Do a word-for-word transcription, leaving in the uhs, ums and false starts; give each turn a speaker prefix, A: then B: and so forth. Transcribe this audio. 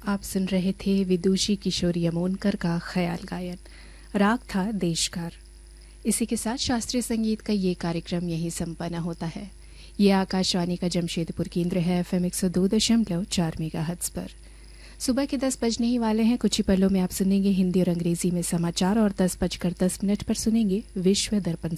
A: आप सुन रहे थे विदुषी किशोर यमोनकर का ख्याल गायन। राग था देशकार। इसी के साथ शास्त्रीय संगीत का ये कार्यक्रम यहीं संपन्न होता है। ये आकाशवाणी का जमशेदपुर केंद्र है, एफ एम एक सौ दो दशमलव चार मेगाहर्ट्ज पर। सुबह के दस बजने ही वाले हैं। कुछ ही पलों में आप सुनेंगे हिंदी और अंग्रेजी में समाचार और दस बजकर दस मिनट पर सुनेंगे विश्व दर्पण